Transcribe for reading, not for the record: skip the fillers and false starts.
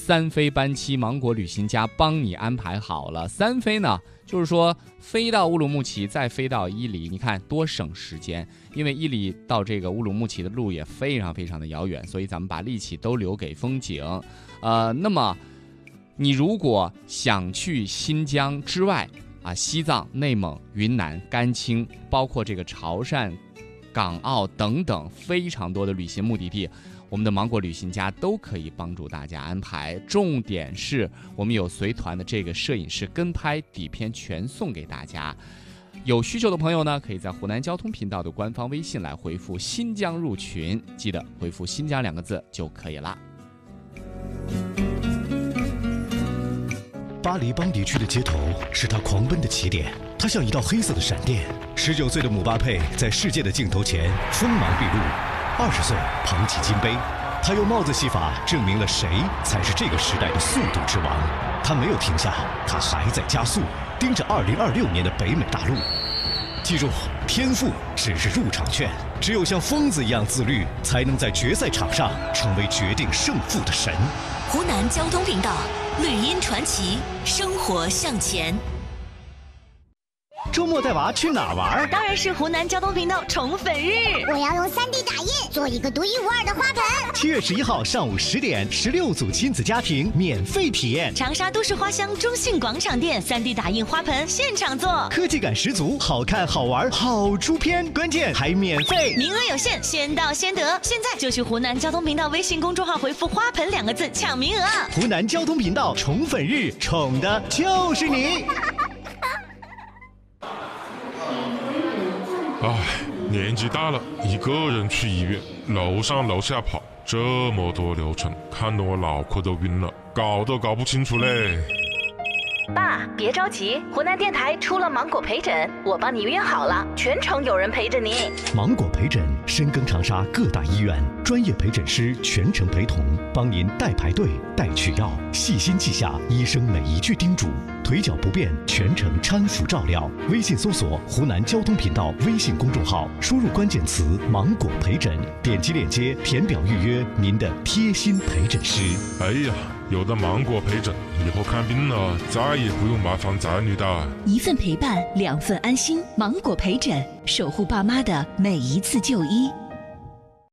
3飞班机芒果旅行家帮你安排好了。3飞呢，就是说飞到乌鲁木齐，再飞到伊犁，你看多省时间。因为伊犁到这个乌鲁木齐的路也非常非常的遥远，所以咱们把力气都留给风景。那么你如果想去新疆之外西藏、内蒙、云南、甘青，包括这个潮汕、港澳等等非常多的旅行目的地，我们的芒果旅行家都可以帮助大家安排。重点是我们有随团的这个摄影师跟拍，底片全送给大家。有需求的朋友呢，可以在湖南交通频道的官方微信来回复新疆入群，记得回复新疆2个字就可以了。 巴黎邦迪区的街头是他狂奔的起点，他像一道黑色的闪电。19岁的姆巴佩在世界的镜头前锋芒毕露，20岁捧起金杯，他用帽子戏法证明了谁才是这个时代的速度之王。他没有停下，他还在加速，盯着2026年的北美大陆。记住，天赋只是入场券，只有像疯子一样自律，才能在决赛场上成为决定胜负的神。 湖南交通频道，绿茵传奇，生活向前。 周末带娃去哪儿玩？ 当然是湖南交通频道宠粉日。 我要用3D 打印做一个独一无二的花盆。 7月11号上午10点，16组亲子家庭免费体验。 长沙都市花乡中信广场店3D 打印花盆现场做， 科技感十足，好看好玩好出片，关键还免费， 名额有限，先到先得。现在就去湖南交通频道微信公众号回复花盆2个字抢名额。 湖南交通频道宠粉日，宠的就是你。 唉，年纪大了，一个人去医院，楼上楼下跑，这么多流程，看得我脑壳都晕了，搞都搞不清楚嘞。 爸，别着急，湖南电台出了芒果陪诊，我帮你约好了，全程有人陪着你。 芒果陪诊深耕长沙各大医院，专业陪诊师全程陪同，帮您代排队、代取药，细心记下医生每一句叮嘱，腿脚不便全程搀扶照料。微信搜索湖南交通频道微信公众号，输入关键词芒果陪诊，点击链接填表预约您的贴心陪诊师。 哎呀，有了芒果陪诊，以后看病了再也不用麻烦子女的。 1份陪伴，2份安心。芒果陪诊，守护爸妈的每一次就医。